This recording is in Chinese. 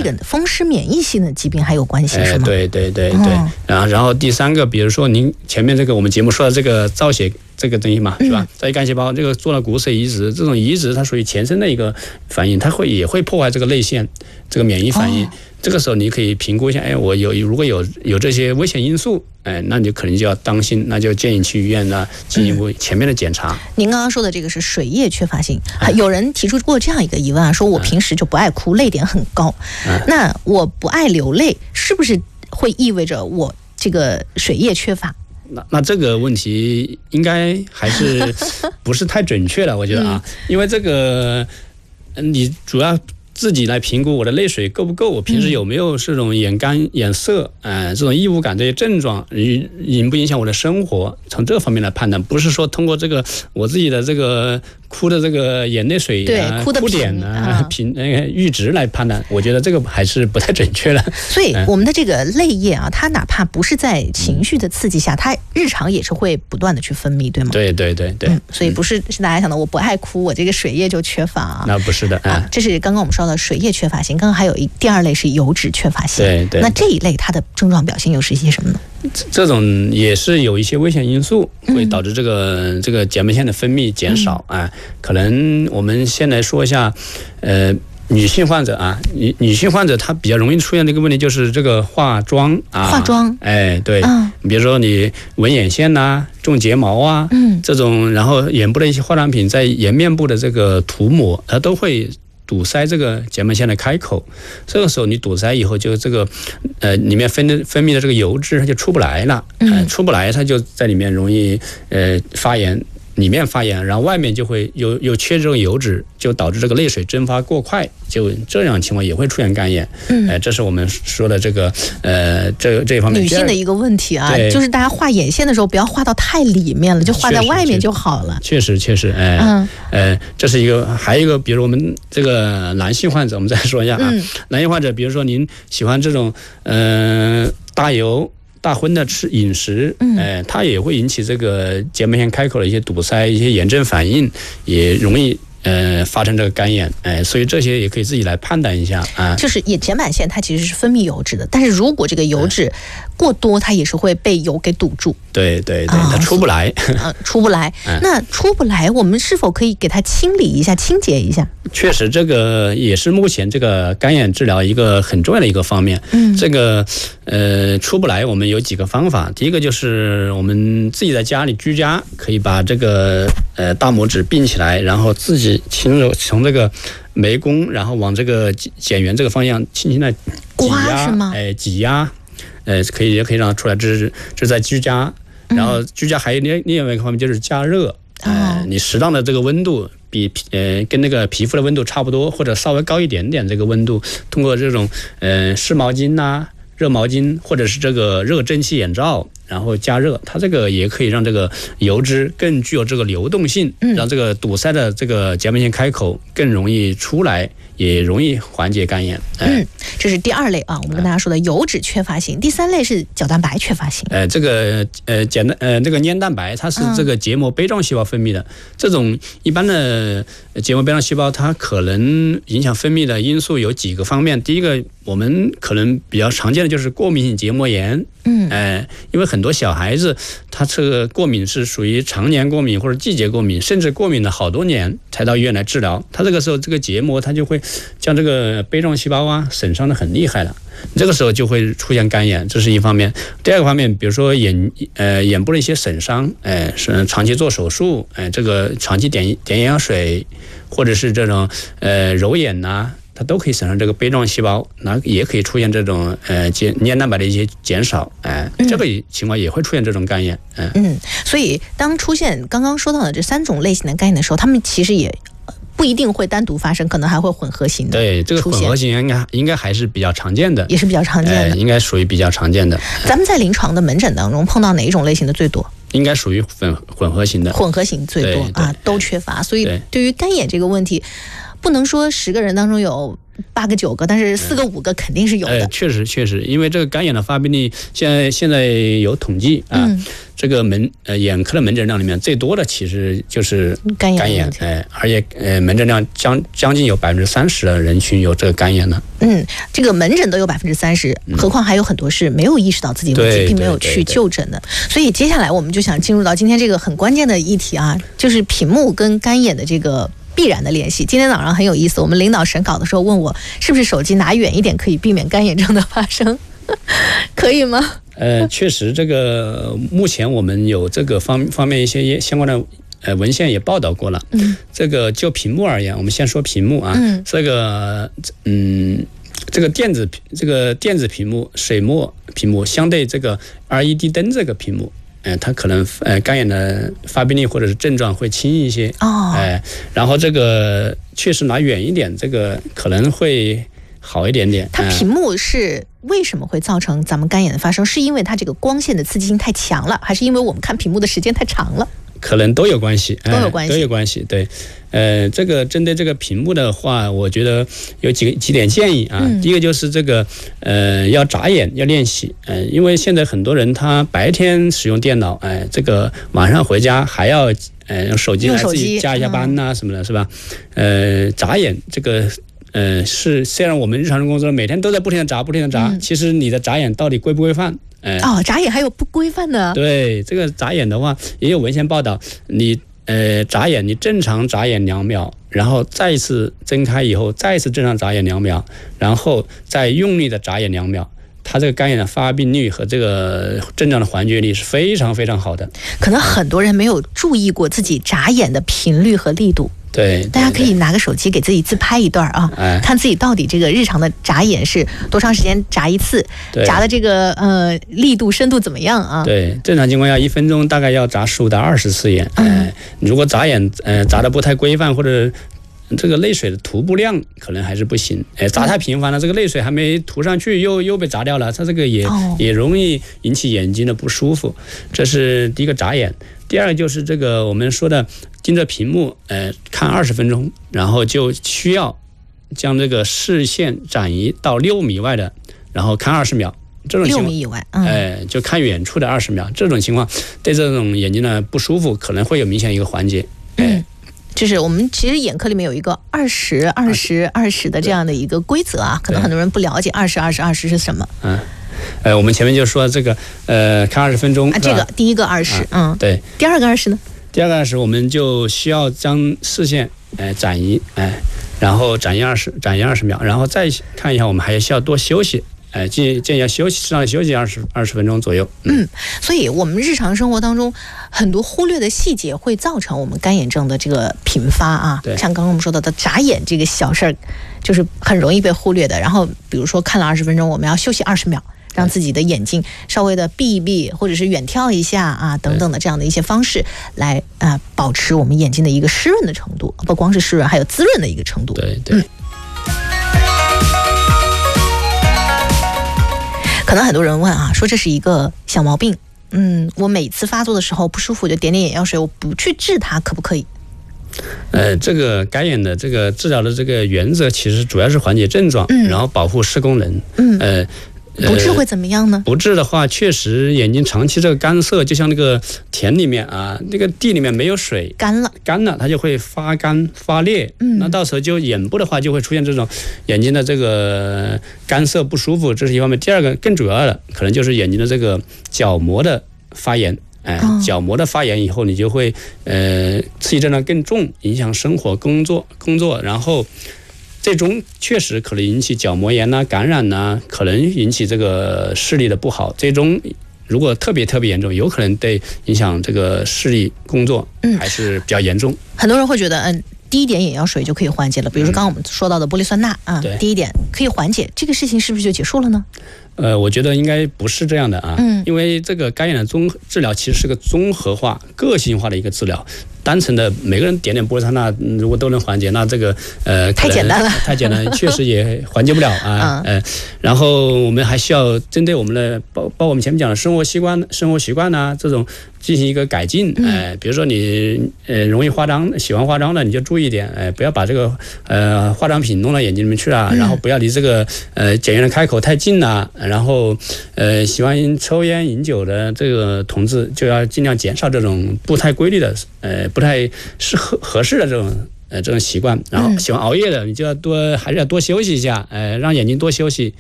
这个风湿免疫性的疾病还有关系是吗？ 对。然后第三个，比如说您前面这个我们节目说的这个造血这个东西嘛，是吧？造血干细胞这个做了骨髓移植，这种移植它属于全身的一个反应，它也会破坏这个内腺这个免疫反应。这个时候你可以评估一下，我如果有这些危险因素，那你就可能就要当心，那就建议去医院呢进一步前面的检查。 您刚刚说的这个是水液缺乏性，有人提出过这样一个疑问啊，说我平时就不爱哭，泪点很高，那我不爱流泪，是不是会意味着我这个水液缺乏？ 那这个问题应该还是不是太准确了，我觉得啊，因为这个你主要自己来评估我的泪水够不够，我平时有没有这种眼干眼涩这种异物感这些症状，影不影响我的生活，从这方面来判断，不是说通过这个我自己的这个哭的这个眼泪水哭点阈值来判断，我觉得这个还是不太准确了。 所以我们的这个泪液啊，它哪怕不是在情绪的刺激下，它日常也是会不断的去分泌，对吗？ 对。 所以不是大家想的我不爱哭，我这个水液就缺乏啊。 那不是的这是刚刚我们说到水液缺乏性，刚刚还有第二类是油脂缺乏性。 对。 那这一类它的症状表现又是一些什么呢？ 这种也是有一些危险因素会导致这个睑门腺的分泌减少可能我们先来说一下女性患者女性患者她比较容易出现的一个问题就是这个化妆对，比如说你纹眼线种睫毛这种，然后眼部的一些化妆品在颜面部的这个涂抹，它都会堵塞这个睑门腺的开口，这个时候你堵塞以后，就这个里面分泌的这个油脂它就出不来了，出不来它就在里面容易发炎，里面发炎，然后外面就会又缺这种油脂，就导致这个泪水蒸发过快，就这样情况也会出现干眼。这是我们说的这个这一方面女性的一个问题啊，就是大家画眼线的时候不要画到太里面了，就画在外面就好了。 确实，这是一个，还有一个，比如我们这个男性患者，我们再说一下男性患者，比如说您喜欢这种大油大荤的饮食，它也会引起这个睑门腺开口的一些堵塞、一些炎症反应，也容易发生这个干眼，所以这些也可以自己来判断一下就是睑板腺它其实是分泌油脂的，但是如果这个油脂过多，它也是会被油给堵住。 对，它出不来。 出不来。那出不来，我们是否可以给它清理一下、清洁一下？ 确实，这个也是目前这个干眼治疗一个很重要的一个方面。这个出不来，我们有几个方法。第一个就是我们自己在家里居家，可以把这个大拇指并起来，然后自己轻柔从这个眉弓，然后往这个睑缘这个方向轻轻的刮，是吗？ 挤压，也可以让它出来。这是在居家，然后居家还有另外一个方面就是加热。你适当的这个温度跟那个皮肤的温度差不多，或者稍微高一点点这个温度，通过这种湿毛巾热毛巾，或者是这个热蒸汽眼罩，然后加热，它这个也可以让这个油脂更具有这个流动性，让这个堵塞的这个睑门腺开口更容易出来，也容易缓解干眼。 这是第二类我们跟大家说的油脂缺乏性。第三类是角蛋白缺乏性。 这个这个粘蛋白，它是这个结膜杯状细胞分泌的。这种一般的结膜杯状细胞，它可能影响分泌的因素有几个方面。第一个，我们可能比较常见的就是过敏性结膜炎。因为很多小孩子他这个过敏是属于常年过敏或者季节过敏，甚至过敏了好多年才到医院来治疗。他这个时候这个结膜它就会将这个杯状细胞损伤的很厉害了，这个时候就会出现干眼，这是一方面。第二个方面，比如说眼部的一些损伤，是长期做手术，这个长期点眼药水，或者是这种揉眼它都可以损伤这个杯状细胞，那也可以出现这种粘蛋白的一些减少，这个情况也会出现这种干眼。 所以当出现刚刚说到的这三种类型的干眼的时候，他们其实也不一定会单独发生，可能还会混合型的。 对，这个混合型应该还是比较常见的， 也是比较常见的， 应该属于比较常见的。 咱们在临床的门诊当中碰到哪一种类型的最多？ 应该属于混合型的， 混合型最多都缺乏。所以对于干眼这个问题，不能说10个人当中有 8个9个，但是4个5个肯定是有的。 确实，因为这个肝眼的发病率现在有统计啊，这个眼科的门诊量里面最多的其实就是肝炎，而且门诊量将近有30%的人群有这个肝炎的。 这个门诊都有30%，何况还有很多是没有意识到自己问题，并没有去就诊的。所以接下来我们就想进入到今天这个很关键的议题啊，就是屏幕跟肝眼的这个必然的联系。今天早上很有意思，我们领导审稿的时候问我，是不是手机拿远一点可以避免肝炎症的发生？可以吗？ 确实，这个目前我们有这个方面一些相关的文献也报道过了。这个就屏幕而言，我们先说屏幕啊，这个电子屏幕、水墨屏幕，相对这个 LED 灯这个屏幕，它可能肝炎的发病率或者是症状会轻一些。然后这个确实拿远一点，这个可能会好一点点。 它屏幕是为什么会造成咱们肝炎的发生？是因为它这个光线的刺激性太强了，还是因为我们看屏幕的时间太长了？ 可能都有关系， 都有关系。 对，这个针对这个屏幕的话，我觉得有几点建议啊。第一个就是这个要眨眼，要练习。因为现在很多人他白天使用电脑，这个晚上回家还要用手机来自己加一下班呐什么的，是吧？眨眼这个。虽然我们日常工作每天都在不停的眨，其实你的眨眼到底规不规范？ 眨眼还有不规范的。 对，这个眨眼的话，也有文献报道，你眨眼，你正常眨眼2秒，然后再一次睁开以后，再一次正常眨眼2秒，然后再用力的眨眼2秒。它这个肝炎的发病率和这个症状的缓解率是非常非常好的。 可能很多人没有注意过自己眨眼的频率和力度。 对， 大家可以拿个手机给自己自拍一段啊，看自己到底这个日常的眨眼是多长时间眨一次，眨的这个力度深度怎么样啊？ 对，正常情况下1分钟大概要眨15到20次眼。如果眨眼眨的不太规范，或者这个泪水的涂布量可能还是不行。眨太频繁了，这个泪水还没涂上去又被眨掉了，它这个也容易引起眼睛的不舒服。这是第一个眨眼。第二个就是这个我们说的盯着屏幕看20分钟，然后就需要将这个视线转移到6米外的，然后看20秒。这种情况6 米以外， 就看远处的20秒。这种情况对这种眼睛的不舒服可能会有明显一个缓解。 就是我们其实眼科里面有一个20的这样的一个规则啊，可能很多人不了解20是什么。 我们前面就说这个看20分钟这个第一个20， 对。 第二个20呢？ 第二个20我们就需要将视线转移，然后转移20秒，然后再看一下，我们还需要多休息。建议要适当的休息20分钟左右。 所以我们日常生活当中很多忽略的细节会造成我们干眼症的这个频发啊。 对， 像刚刚我们说到的眨眼这个小事儿，就是很容易被忽略的。然后比如说看了20分钟，我们要休息20秒，让自己的眼睛稍微的闭一闭，或者是远眺一下啊，等等的这样的一些方式来保持我们眼睛的一个湿润的程度，不光是湿润，还有滋润的一个程度。 对。 可能很多人问啊，说这是一个小毛病，我每次发作的时候不舒服就点眼药水，我不去治它可不可以？ 这个干眼的这个治疗的这个原则其实主要是缓解症状，然后保护视功能。 不治会怎么样呢？ 不治的话，确实眼睛长期这个干涩，就像那个田里面啊，那个地里面没有水，干了，它就会发干发裂。那到时候就眼部的话，就会出现这种眼睛的这个干涩不舒服，这是一方面。第二个更主要的，可能就是眼睛的这个角膜的发炎。角膜的发炎以后，你就会刺激症状更重，影响生活工作，然后。最终确实可能引起角膜炎呐、感染呐，可能引起这个视力的不好。最终如果特别严重，有可能对影响这个视力工作还是比较严重。 很多人会觉得滴一点眼药水就可以缓解了，比如说刚刚我们说到的玻璃酸钠滴一点可以缓解，这个事情是不是就结束了呢？ 我觉得应该不是这样的啊，因为这个干眼的治疗其实是个综合化、个性化的一个治疗。 单纯的每个人点玻璃碴，那如果都能缓解，那这个太简单了， 太简单，确实也缓解不了啊。然后我们还需要针对我们的包括我们前面讲的生活习惯啊这种进行一个改进。比如说你容易喜欢化妆的，你就注意一点，不要把这个化妆品弄到眼睛里面去了，然后不要离这个检验的开口太近了，然后喜欢抽烟饮酒的这个同志就要尽量减少这种不太规律的不太合适的这种习惯。然后喜欢熬夜的，你就还是要多休息一下，让眼睛多休息。